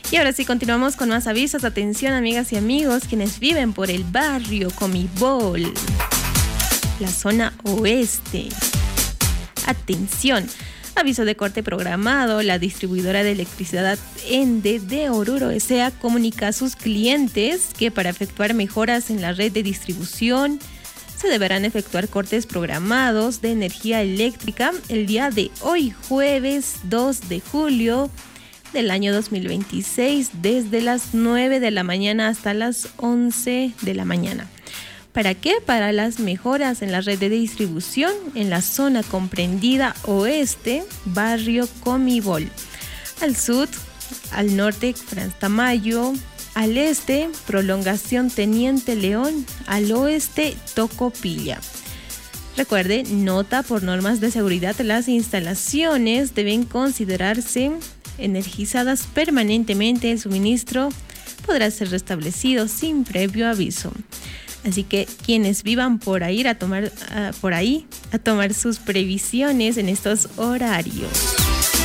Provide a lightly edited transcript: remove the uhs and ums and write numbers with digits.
Y ahora sí, continuamos con más avisos. Atención, amigas y amigos, quienes viven por el barrio Comibol, la zona oeste. Atención, aviso de corte programado. La distribuidora de electricidad ENDE de Oruro S.A. comunica a sus clientes que para efectuar mejoras en la red de distribución se deberán efectuar cortes programados de energía eléctrica el día de hoy, jueves 2 de julio del año 2026, desde las 9 de la mañana hasta las 11 de la mañana. ¿Para qué? Para las mejoras en la red de distribución en la zona comprendida oeste, barrio Comibol. Al sur, al norte, Franz Tamayo. Al este, prolongación Teniente León. Al oeste, Tocopilla. Recuerde, nota por normas de seguridad, las instalaciones deben considerarse energizadas permanentemente. El suministro podrá ser restablecido sin previo aviso. Así que quienes vivan por ahí a tomar sus previsiones en estos horarios.